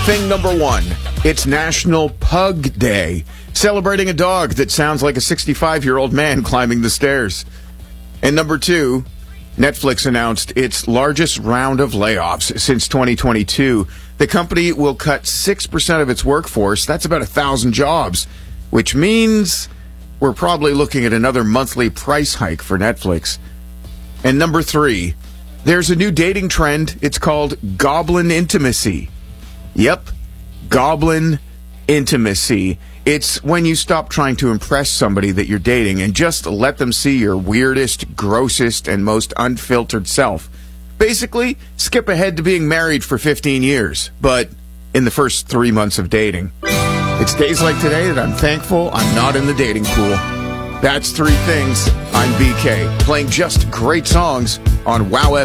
Thing number one, it's National Pug Day, celebrating a dog that sounds like a 65-year-old man climbing the stairs. And number two, Netflix announced its largest round of layoffs since 2022. The company will cut 6% of its workforce. That's about 1,000 jobs, which means we're probably looking at another monthly price hike for Netflix. And number three, there's a new dating trend. It's called goblin intimacy. Yep, goblin intimacy. It's when you stop trying to impress somebody that you're dating and just let them see your weirdest, grossest, and most unfiltered self. Basically, skip ahead to being married for 15 years, but in the first 3 months of dating. It's days like today that I'm thankful I'm not in the dating pool. That's Three Things. I'm BK, playing just great songs on WOW